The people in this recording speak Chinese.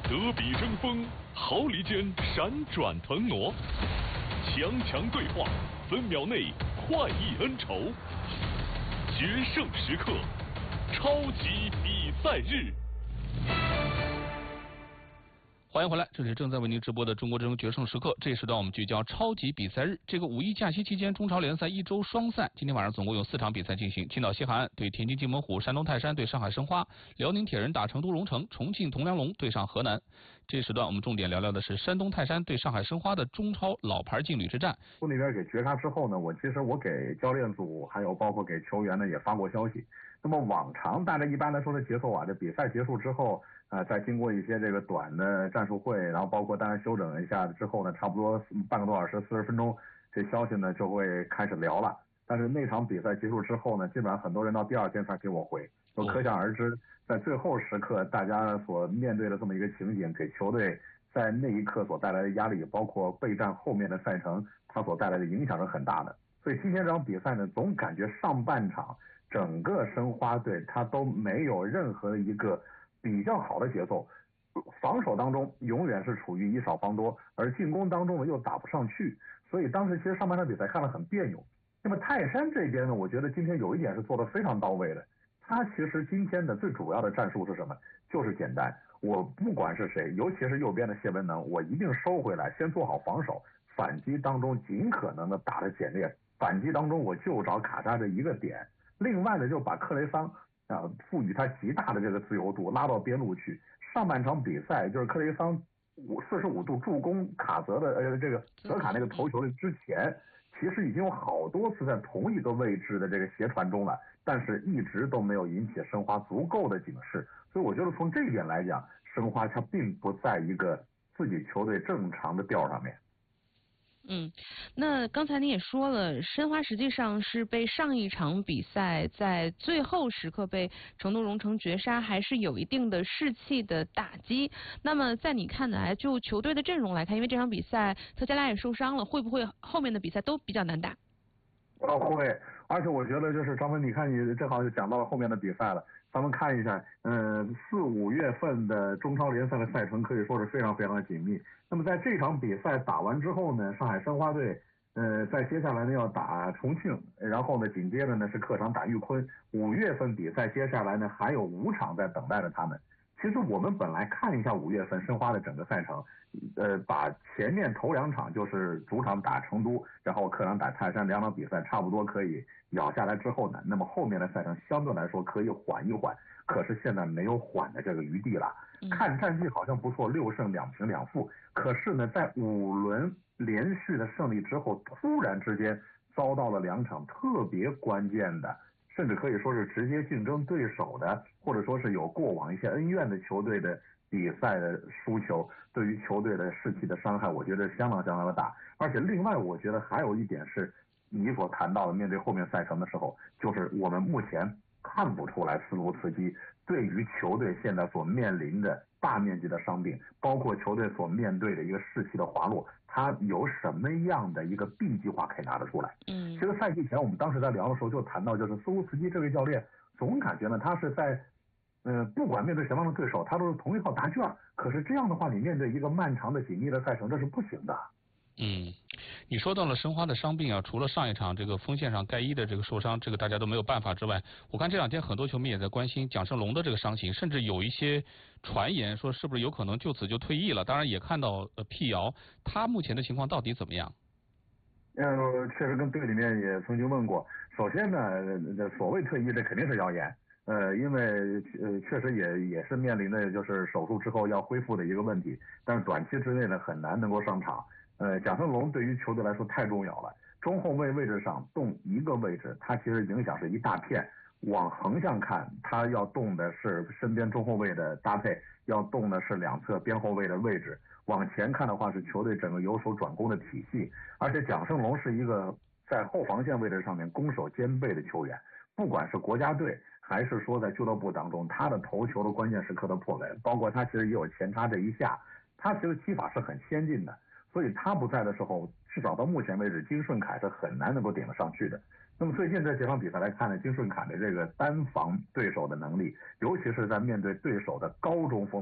德比争锋，毫厘间闪转腾挪，强强对话，分秒内快意恩仇，决胜时刻，超级比赛日。 欢迎回来，这里正在为您直播的中国之声决胜时刻。这一时段我们聚焦超级比赛日。这个五一假期期间，中超联赛一周双赛，今天晚上总共有4场比赛进行。青岛西海岸对天津津门虎，山东泰山对上海申花，辽宁铁人打成都蓉城，重庆铜梁龙对上河南。这一时段我们重点聊聊的是山东泰山对上海申花的中超老牌劲旅之战。 那边给绝杀之后呢，其实我给教练组还有包括给球员呢也发过消息。那么往常大家一般来说的节奏啊，这比赛结束之后再经过一些这个短的战术会，然后包括大家休整一下之后呢，差不多半个多小时40分钟，这消息呢就会开始聊了。但是那场比赛结束之后呢，基本上很多人到第二天才给我回，就可想而知，在最后时刻大家所面对的这么一个情景，给球队在那一刻所带来的压力，包括备战后面的赛程，它所带来的影响是很大的。所以今天这场比赛呢，总感觉上半场整个申花队他都没有任何一个比较好的节奏，防守当中永远是处于以少防多，而进攻当中呢又打不上去，所以当时其实上半场比赛看得很别扭。那么泰山这边呢，我觉得今天有一点是做得非常到位的。他其实今天的最主要的战术是什么？就是简单，我不管是谁，尤其是右边的谢文能，我一定收回来，先做好防守，反击当中尽可能的打得简练，反击当中我就找卡扎这一个点。另外呢，就把克雷桑赋予他极大的这个自由度，拉到边路去。上半场比赛就是克雷桑45度助攻卡泽的这个泽卡那个头球的之前，其实已经有好多次在同一个位置的这个斜传中了，但是一直都没有引起申花足够的警示。所以我觉得从这一点来讲，申花他并不在一个自己球队正常的调上面。 那刚才您也说了，申花实际上是被上一场比赛在最后时刻被成都蓉城绝杀，还是有一定的士气的打击。那么在你看来，就球队的阵容来看，因为这场比赛特加拉也受伤了，会不会后面的比赛都比较难打？ 会，而且我觉得就是张文，你看你正好就讲到了后面的比赛了，咱们看一下，4、5月份的中超联赛的赛程可以说是非常非常的紧密。那么在这场比赛打完之后呢，上海申花队在接下来呢要打重庆，然后呢紧接着呢是客场打裕昆。5月份比赛接下来呢还有5场在等待着他们。其实我们本来看一下5月份申花的整个赛程，把前面头2场就是主场打成都，然后客场打泰山2场比赛差不多可以咬下来之后呢，那么后面的赛程相对来说可以缓一缓，可是现在没有缓的这个余地了。看战绩好像不错，6胜2平2负，可是呢在5轮连续的胜利之后，突然之间遭到了2场特别关键的，甚至可以说是直接竞争对手的，或者说是有过往一些恩怨的球队的比赛的输球，对于球队的士气的伤害，我觉得相当相当的大。而且另外我觉得还有一点是你所谈到的，面对后面赛程的时候，就是我们目前看不出来斯卢茨基对于球队现在所面临的大面积的伤病，包括球队所面对的一个士气的滑落，他有什么样的一个 B 计划可以拿得出来？其实赛季前我们当时在聊的时候就谈到，就是斯卢茨基这位教练总感觉呢他是在不管面对什么样的对手，他都是同一套答卷，可是这样的话你面对一个漫长的紧密的赛程，这是不行的。 你说到了申花的伤病啊，除了上一场这个锋线上盖伊的这个受伤，这个大家都没有办法之外，我看这2天很多球迷也在关心蒋胜龙的这个伤情，甚至有一些传言说是不是有可能就此就退役了。当然也看到辟谣，他目前的情况到底怎么样？ 确实跟队里面也曾经问过。首先呢，所谓退役这肯定是谣言，因为确实也是面临的就是手术之后要恢复的一个问题，但是短期之内呢很难能够上场。蒋胜龙对于球队来说太重要了，中后卫位置上动一个位置，它其实影响是一大片。往横向看，他要动的是身边中后卫的搭配，要动的是2侧边后卫的位置。往前看的话，是球队整个由守转攻的体系。而且蒋胜龙是一个在后防线位置上面攻守兼备的球员，不管是国家队还是说在俱乐部当中，他的头球的关键时刻的破门，包括他其实也有前插这一下，他其实踢法是很先进的。所以他不在的时候，至少到目前为止，金顺凯是很难能够顶得上去的。那么最近这几场比赛来看呢，金顺凯的这个单防对手的能力，尤其是在面对对手的高中锋